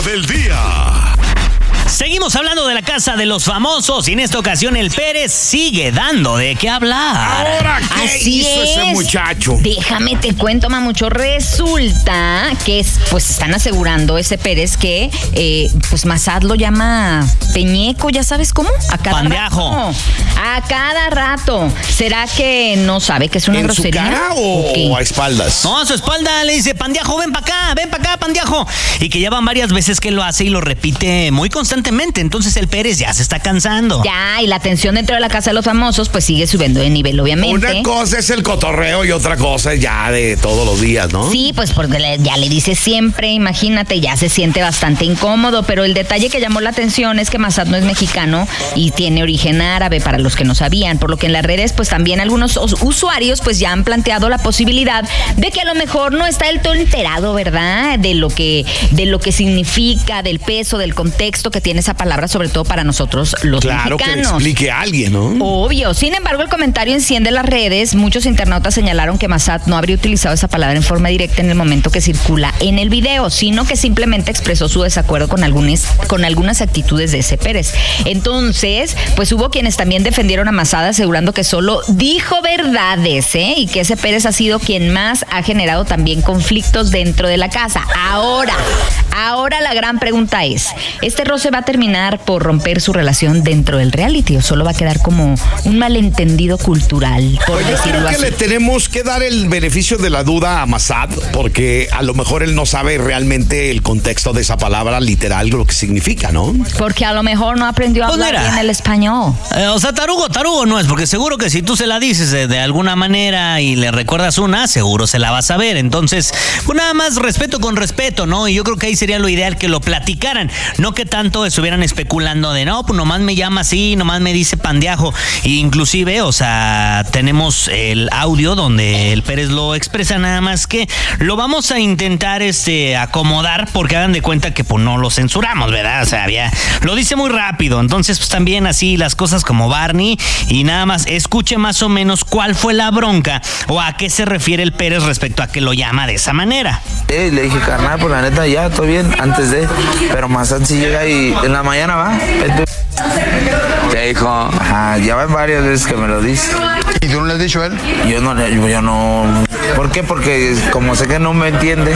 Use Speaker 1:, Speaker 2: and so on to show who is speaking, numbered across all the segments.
Speaker 1: Del día.
Speaker 2: Seguimos hablando de la casa de los famosos y en esta ocasión el Pérez sigue dando de qué hablar.
Speaker 1: ¿Ahora qué
Speaker 3: Así
Speaker 1: hizo ese muchacho?
Speaker 3: Déjame te cuento, mamucho. Resulta que pues están asegurando ese Pérez que pues Massad lo llama Peñeco, ¿ya sabes cómo? A cada
Speaker 2: Pandeajo.
Speaker 3: rato. A cada rato. ¿Será que no sabe que es una
Speaker 1: ¿En
Speaker 3: grosería?
Speaker 1: su cara o a espaldas?
Speaker 2: No, a su espalda le dice, Pandeajo, ven para acá, Pandeajo. Y que ya van varias veces que lo hace y lo repite muy constantemente. Entonces el Pérez ya se está cansando.
Speaker 3: Ya, y la tensión dentro de la casa de los famosos pues sigue subiendo de nivel, obviamente.
Speaker 1: Una cosa es el cotorreo y otra cosa es ya de todos los días, ¿no?
Speaker 3: Sí, pues porque ya le dice siempre, imagínate, ya se siente bastante incómodo, pero el detalle que llamó la atención es que Massad no es mexicano y tiene origen árabe, para los que no sabían, por lo que en las redes pues también algunos usuarios pues ya han planteado la posibilidad de que a lo mejor no está del todo enterado, ¿verdad? De lo que significa, del peso, del contexto que tiene esa palabra, sobre todo para nosotros los
Speaker 1: claro,
Speaker 3: mexicanos.
Speaker 1: que le explique a alguien, ¿no?
Speaker 3: Obvio. Sin embargo, el comentario enciende las redes. Muchos internautas señalaron que Massad no habría utilizado esa palabra en forma directa en el momento que circula en el video, sino que simplemente expresó su desacuerdo con algunas actitudes de ese Pérez. Entonces, pues hubo quienes también defendieron a Massad asegurando que solo dijo verdades, y que ese Pérez ha sido quien más ha generado también conflictos dentro de la casa. Ahora la gran pregunta es, ¿este roce va a terminar por romper su relación dentro del reality o solo va a quedar como un malentendido cultural, por
Speaker 1: Yo
Speaker 3: decirlo
Speaker 1: creo que
Speaker 3: así?
Speaker 1: le tenemos que dar el beneficio de la duda a Massad, porque a lo mejor él no sabe realmente el contexto de esa palabra literal, lo que significa, ¿no?
Speaker 3: Porque a lo mejor no aprendió a
Speaker 2: Pues
Speaker 3: hablar
Speaker 2: mira,
Speaker 3: bien el español.
Speaker 2: O sea, tarugo no es, porque seguro que si tú se la dices de alguna manera y le recuerdas una, seguro se la vas a ver. Entonces, pues nada más respeto con respeto, ¿no? Y yo creo que ahí sería lo ideal que lo platicaran, no que tanto estuvieran especulando de no, pues nomás me llama así, nomás me dice Pandeajo. E inclusive, o sea, tenemos el audio donde el Pérez lo expresa, nada más que lo vamos a intentar acomodar, porque hagan de cuenta que pues no lo censuramos, ¿verdad? O sea, lo dice muy rápido, entonces pues también así las cosas como Barney, y nada más escuche más o menos cuál fue la bronca o a qué se refiere el Pérez respecto a que lo llama de esa manera.
Speaker 4: Le dije, carnal, pues la neta ya, todo bien, antes de, pero Massad si llega y en la mañana va. Te dijo, ajá, ya van varias veces que me lo dice.
Speaker 5: ¿Y tú no le has dicho a él?
Speaker 4: Yo no. ¿Por qué? Porque como sé que no me entiende.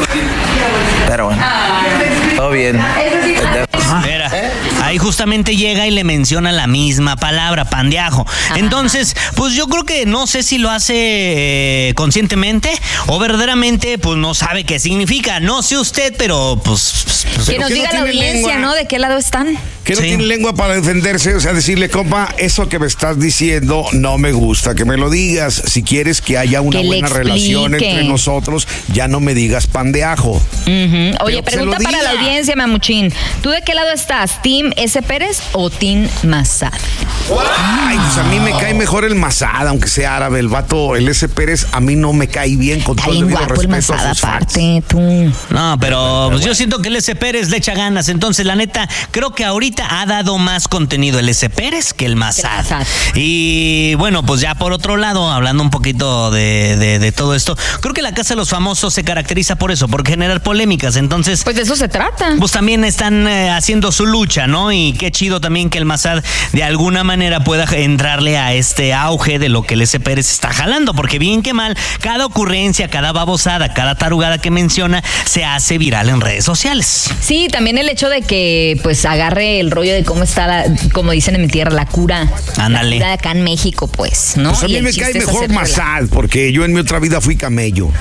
Speaker 4: Pero bueno, todo bien.
Speaker 2: Mira, ahí justamente llega y le menciona la misma palabra, Pandeajo. Entonces, pues yo creo que no sé si lo hace conscientemente o verdaderamente pues no sabe qué significa. No sé usted, pero pues
Speaker 3: Que nos diga la audiencia, ¿no? ¿De qué lado están?
Speaker 1: Que no
Speaker 2: Sí.
Speaker 1: tiene lengua para defenderse, o sea, decirle, compa, eso que me estás diciendo no me gusta, que me lo digas. Si quieres que haya una
Speaker 3: Que le
Speaker 1: buena
Speaker 3: explique.
Speaker 1: relación entre nosotros, ya no me digas Pandeajo.
Speaker 3: Oye,
Speaker 1: Pero que se
Speaker 3: pregunta
Speaker 1: lo
Speaker 3: para la
Speaker 1: diga.
Speaker 3: audiencia, mamuchín. ¿Tú de qué lado estás? ¿Team S. Pérez o Team Massad?
Speaker 1: Ay, pues a mí me cae mejor el Massad, aunque sea árabe. El vato, el S. Pérez, a mí no me cae bien, con
Speaker 3: Está
Speaker 1: todo el
Speaker 3: bien
Speaker 1: debido
Speaker 3: guapo el
Speaker 1: respeto a
Speaker 3: Massad
Speaker 1: sus fans.
Speaker 3: aparte, tú.
Speaker 2: no, pero pues yo siento que el S. Pérez le echa ganas. Entonces, la neta, creo que ahorita ha dado más contenido el S. Pérez que el Massad. Y bueno, pues ya por otro lado, hablando un poquito de todo esto, creo que la Casa de los Famosos se caracteriza por eso, por generar polémicas. Entonces,
Speaker 3: Pues de eso se trata.
Speaker 2: pues también están haciendo su lucha, ¿no? Y qué chido también que el Massad de alguna manera pueda entrarle a este auge de lo que el S. Pérez está jalando, porque bien que mal, cada ocurrencia, cada babosada, cada tarugada que menciona se hace viral en redes sociales.
Speaker 3: Sí, también el hecho de que pues agarre el rollo de cómo está, como dicen en mi tierra, la cura.
Speaker 2: Ándale.
Speaker 3: La cura de acá en México, pues, ¿no?
Speaker 1: Pues a
Speaker 3: Y
Speaker 1: mí
Speaker 3: el
Speaker 1: me
Speaker 3: chiste
Speaker 1: cae
Speaker 3: es
Speaker 1: mejor
Speaker 3: hacer
Speaker 1: Massad, porque yo en mi otra vida fui camello.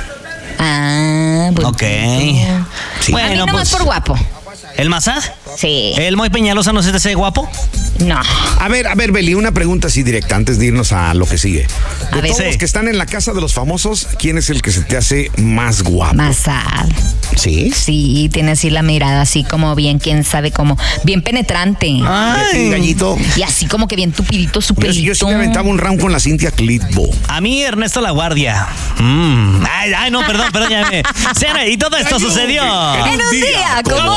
Speaker 3: Pues.
Speaker 2: Ok.
Speaker 1: Sí.
Speaker 3: A mí nomás por guapo.
Speaker 2: ¿El Massad?
Speaker 3: Sí.
Speaker 2: ¿El Moy Peñalosa no se te hace guapo?
Speaker 3: No.
Speaker 1: A ver, Beli, una pregunta así directa antes de irnos a lo que sigue. De
Speaker 3: A ver.
Speaker 1: todos los que están en la Casa de los Famosos, ¿quién es el que se te hace más guapo?
Speaker 3: Massad.
Speaker 1: ¿Sí?
Speaker 3: Sí, tiene así la mirada así como bien, quién sabe cómo, bien penetrante.
Speaker 1: ¿Y a ti, gallito?
Speaker 3: Y así como que bien tupidito su
Speaker 1: Yo
Speaker 3: pelito.
Speaker 1: sí me aventaba un round con la Cintia Clitbo.
Speaker 2: A mí, Ernesto La Guardia. Ay, no, perdón, ya me... Y todo esto sucedió.
Speaker 3: En un día como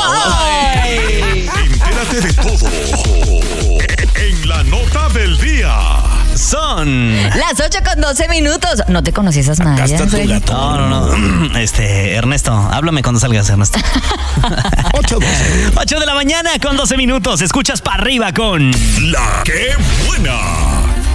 Speaker 3: hoy.
Speaker 1: Entérate de todo
Speaker 5: En la nota del día.
Speaker 2: Son
Speaker 3: las 8:12. ¿No te conocí esas
Speaker 1: Acá
Speaker 3: mallas?
Speaker 1: está tu
Speaker 3: güey?
Speaker 1: gato.
Speaker 2: No. Ernesto, háblame cuando salgas, Ernesto.
Speaker 1: 8:12.
Speaker 2: 8 de la mañana con 12 minutos. Escuchas para arriba con
Speaker 5: La que buena.